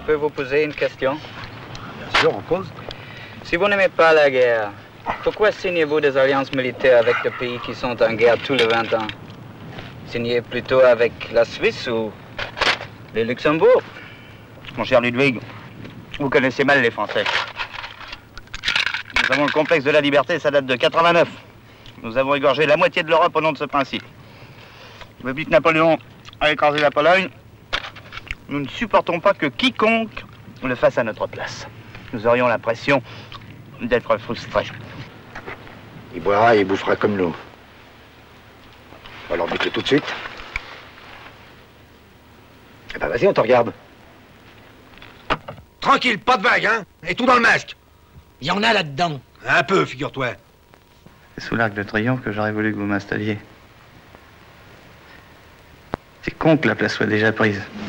peux vous poser une question? Bien sûr, on pose. Si vous n'aimez pas la guerre, pourquoi signez-vous des alliances militaires avec des pays qui sont en guerre tous les 20 ans? Signez plutôt avec la Suisse ou le Luxembourg? Mon cher Ludwig, vous connaissez mal les Français. Nous avons le complexe de la liberté, ça date de 89. Nous avons égorgé la moitié de l'Europe au nom de ce principe. Depuis que Napoléon a écrasé la Pologne, nous ne supportons pas que quiconque le fasse à notre place. Nous aurions l'impression d'être frustrés. Il boira et il bouffera comme nous. Alors bute-le tout de suite. Eh ben vas-y, on te regarde. Tranquille, pas de vague, hein? Et tout dans le masque. Il y en a là-dedans. Un peu, figure-toi. C'est sous l'Arc de Triomphe que j'aurais voulu que vous m'installiez. C'est con que la place soit déjà prise.